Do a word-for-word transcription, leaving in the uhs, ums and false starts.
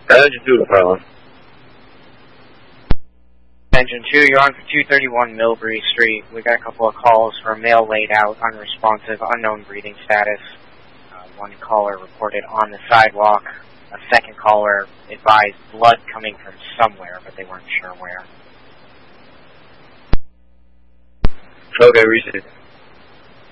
Engine two to Fire Line. Engine two, you're on for two thirty-one Millbury Street. We got a couple of calls for a male laid out, unresponsive, unknown breathing status. Uh, one caller reported on the sidewalk. A second caller advised blood coming from somewhere, but they weren't sure where. Okay, received.